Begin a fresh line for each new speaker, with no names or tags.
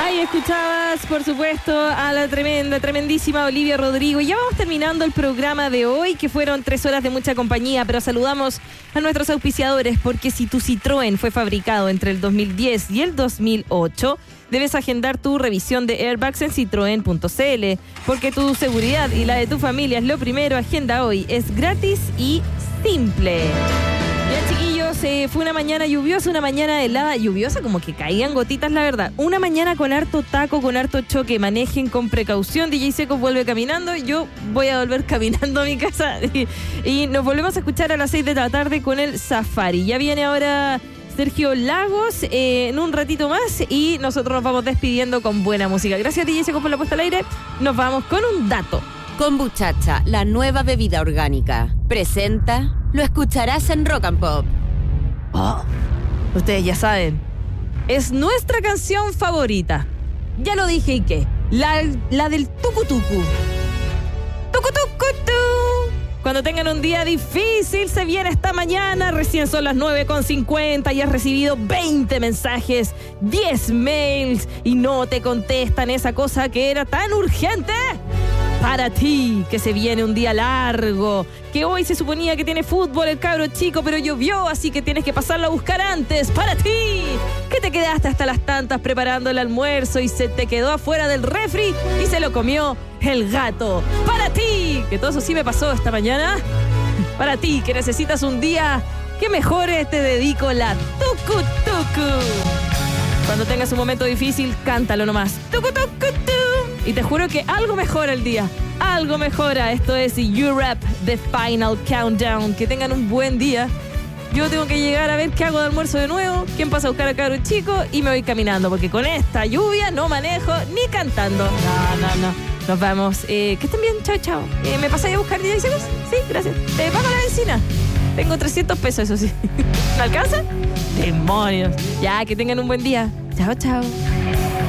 Ahí escuchabas, por supuesto, a la tremendísima Olivia Rodrigo. Y ya vamos terminando el programa de hoy, que fueron 3 horas de mucha compañía, pero saludamos a nuestros auspiciadores, porque si tu Citroën fue fabricado entre el 2010 y el 2008, debes agendar tu revisión de airbags en Citroën.cl, porque tu seguridad y la de tu familia es lo primero. Agenda hoy, es gratis y simple. Ya, chiquillos, fue una mañana lluviosa, una mañana helada, lluviosa, como que caían gotitas, la verdad. Una mañana con harto taco, con harto choque. Manejen con precaución. DJ Seco vuelve caminando. Yo voy a volver caminando a mi casa. Y nos volvemos a escuchar a las 6 de la tarde con el Safari. Ya viene ahora Sergio Lagos en un ratito más y nosotros nos vamos despidiendo con buena música. Gracias, DJ Seco, por la puesta al aire. Nos vamos con un dato.
Kombuchacha, la nueva bebida orgánica, presenta Lo escucharás en Rock and Pop.
Oh, ustedes ya saben, es nuestra canción favorita. Ya lo dije, ¿y qué? La del tucutucu. Tucutucutu. Cuando tengan un día difícil, se viene esta mañana, recién son las 9:50 y has recibido 20 mensajes, 10 mails y no te contestan esa cosa que era tan urgente. Para ti, que se viene un día largo, que hoy se suponía que tiene fútbol el cabro chico, pero llovió, así que tienes que pasarlo a buscar antes. Para ti, que te quedaste hasta las tantas preparando el almuerzo y se te quedó afuera del refri y se lo comió el gato. Para ti, que todo eso sí me pasó esta mañana. Para ti, que necesitas un día que mejore, te dedico la tucu tucu. Cuando tengas un momento difícil, cántalo nomás. Tucu tucu tu. Y te juro que algo mejora el día. Algo mejora. Esto es Europe, The Final Countdown. Que tengan un buen día. Yo tengo que llegar a ver qué hago de almuerzo de nuevo, quién pasa a buscar a cabro chico y me voy caminando, porque con esta lluvia no manejo ni cantando. No. Nos vamos. Que estén bien. Chao, chao. ¿Me pasáis a buscar 10 segundos? Sí, gracias. Te pago la benzina. Tengo 300 pesos, eso sí. ¿Me alcanza? ¡Demonios! Ya, que tengan un buen día. Chao, chao.